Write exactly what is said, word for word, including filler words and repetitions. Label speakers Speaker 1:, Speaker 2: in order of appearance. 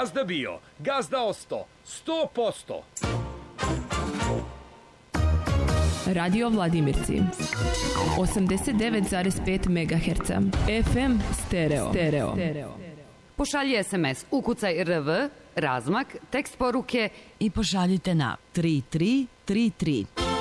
Speaker 1: Gazda bio, gazda osto, sto posto.
Speaker 2: Radio Vladimirci osamdeset devet zarez pet megaherca F M stereo. stereo.
Speaker 3: Pošalji es em es, ukucaj R V, razmak, tekst poruke
Speaker 4: i pošaljite na tri tri tri tri.